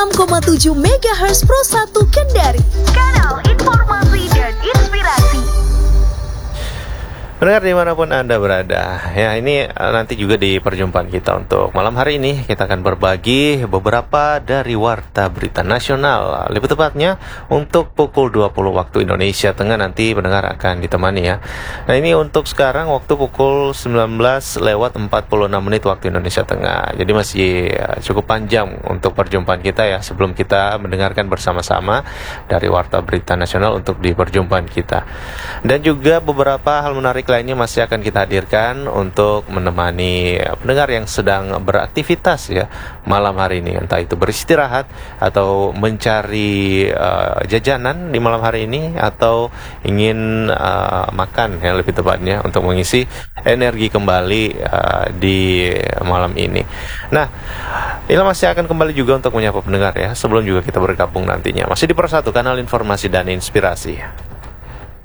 96,7 MHz Pro 1 Kendari. Kanal Informasi dan Inspirasi. Pendengar dimanapun Anda berada, ya ini nanti juga di perjumpaan kita untuk malam hari ini kita akan berbagi beberapa dari warta berita nasional. Lebih tepatnya untuk pukul 20 waktu Indonesia Tengah nanti pendengar akan ditemani ya. Nah ini untuk sekarang waktu pukul 19:46 waktu Indonesia Tengah. Jadi masih cukup panjang untuk perjumpaan kita ya sebelum kita mendengarkan bersama-sama dari warta berita nasional untuk di perjumpaan kita. Dan juga beberapa hal menarik lainnya masih akan kita hadirkan untuk menemani pendengar yang sedang beraktivitas ya malam hari ini, entah itu beristirahat atau mencari jajanan di malam hari ini atau ingin makan ya lebih tepatnya untuk mengisi energi kembali di malam ini. Nah, Ila masih akan kembali juga untuk menyapa pendengar ya sebelum juga kita bergabung nantinya masih di Persatu Kanal Informasi dan Inspirasi.